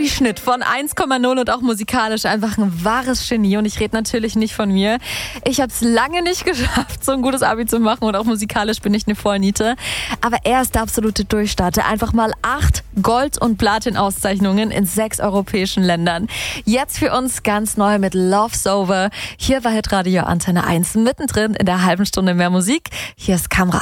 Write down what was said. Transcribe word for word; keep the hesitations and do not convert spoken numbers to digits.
Abischnitt von eins Komma null und auch musikalisch einfach ein wahres Genie. Und ich rede natürlich nicht von mir. Ich habe es lange nicht geschafft, so ein gutes Abi zu machen und auch musikalisch bin ich eine Vollniete. Aber er ist der absolute Durchstarter. Einfach mal acht Gold- und Platin-Auszeichnungen in sechs europäischen Ländern. Jetzt für uns ganz neu mit Love's Over. Hier bei Hitradio Antenne eins, mittendrin in der halben Stunde mehr Musik. Hier ist Kamra.